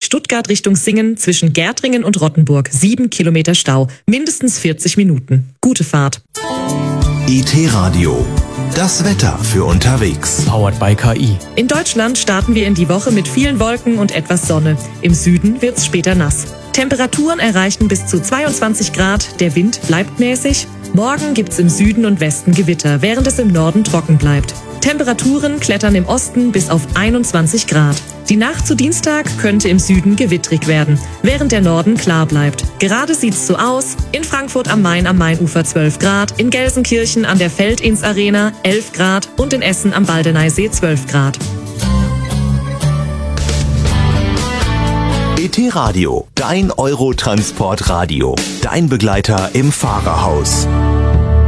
Stuttgart Richtung Singen zwischen Gärtringen und Rottenburg 7 Kilometer Stau, mindestens 40 Minuten. Gute Fahrt. IT-Radio, das Wetter für unterwegs. Powered by KI. In Deutschland starten wir in die Woche mit vielen Wolken und etwas Sonne. Im Süden wird's später nass. Temperaturen erreichen bis zu 22 Grad, der Wind bleibt mäßig. Morgen gibt's im Süden und Westen Gewitter, während es im Norden trocken bleibt. Temperaturen klettern im Osten bis auf 21 Grad. Die Nacht zu Dienstag könnte im Süden gewittrig werden, während der Norden klar bleibt. Gerade sieht's so aus: in Frankfurt am Main am Mainufer 12 Grad, in Gelsenkirchen an der Feldins Arena 11 Grad und in Essen am Baldeneysee 12 Grad. IT-Radio, dein Eurotransport-Radio, dein Begleiter im Fahrerhaus.